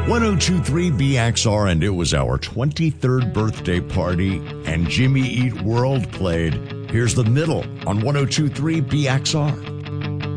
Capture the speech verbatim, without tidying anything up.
ten23 B X R, and it was our twenty-third birthday party, and Jimmy Eat World played. Here's The Middle on ten twenty-three B X R.